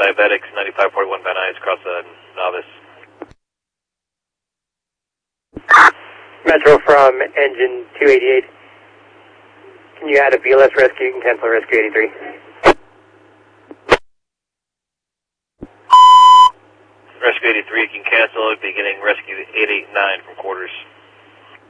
Diabetics, 9541 Van Nuys, cross the novice. Metro from engine 288. Can you add a BLS rescue? You can cancel rescue 83. Rescue 83 can cancel, beginning rescue 889 from quarters.